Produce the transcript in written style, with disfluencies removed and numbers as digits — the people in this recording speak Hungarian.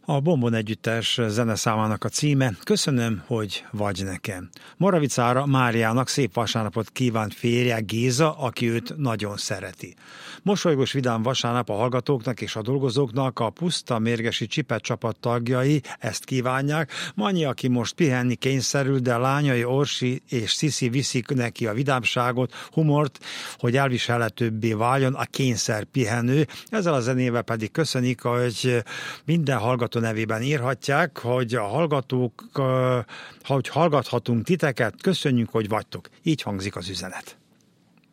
A Bombon Együttes zeneszámának a címe Köszönöm, hogy vagy nekem. Moravicára Máriának szép vasárnapot kívánt férje Géza, aki őt nagyon szereti. Mosolygós vidám vasárnap a hallgatóknak és a dolgozóknak a Puszta Mérgesi Csipet csapat tagjai ezt kívánják. Manyi, aki most pihenni kényszerül, de lányai Orsi és Sziszi viszik neki a vidámságot, humort, hogy elviselhetőbbé váljon a kényszer pihenő. Ezzel a zenével pedig köszönik, hogy minden hallgató nevében írhatják, hogy a hallgatók, hogy hallgathatunk titeket, köszönjük, hogy vagytok. Így hangzik az üzenet.